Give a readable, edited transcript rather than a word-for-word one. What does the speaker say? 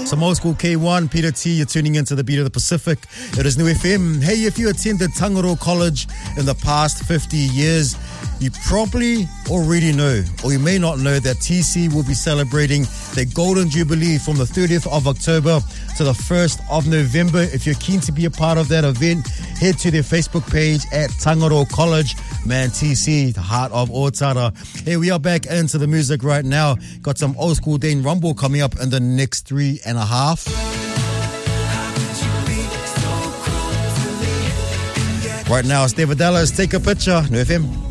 Some old school K1, Peter T, you're tuning into the beat of the Pacific. It is New FM. Hey, if you attended Tangaro College in the past 50 years, you probably already know, or you may not know, that TC will be celebrating their Golden Jubilee from the 30th of October to the 1st of November. If you're keen to be a part of that event, head to their Facebook page at Tangaro College. Man, TC, the heart of Otara. Hey, we are back into the music right now. Got some old school Dane Rumble coming up in the next 3.5. Right now, it's David Dallas. Take a picture. New FM.